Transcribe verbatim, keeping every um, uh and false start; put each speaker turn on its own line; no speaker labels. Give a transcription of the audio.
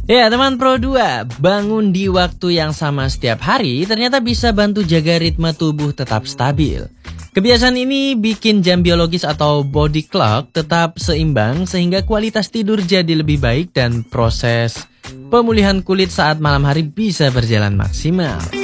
Ya teman Pro dua, bangun di waktu yang sama setiap hari ternyata bisa bantu jaga ritme tubuh tetap stabil. Kebiasaan ini bikin jam biologis atau body clock tetap seimbang sehingga kualitas tidur jadi lebih baik dan proses pemulihan kulit saat malam hari bisa berjalan maksimal.